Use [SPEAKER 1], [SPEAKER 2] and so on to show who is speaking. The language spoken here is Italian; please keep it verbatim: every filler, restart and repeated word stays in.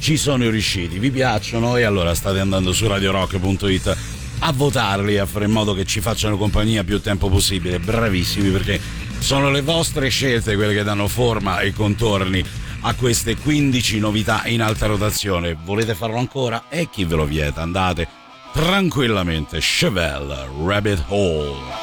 [SPEAKER 1] ci sono riusciti, vi piacciono e allora state andando su radio rock punto it a votarli, a fare in modo che ci facciano compagnia più tempo possibile. Bravissimi, perché sono le vostre scelte quelle che danno forma e contorni a queste quindici novità in alta rotazione. Volete farlo ancora? E chi ve lo vieta? Andate tranquillamente. Chevelle, Rabbit Hole.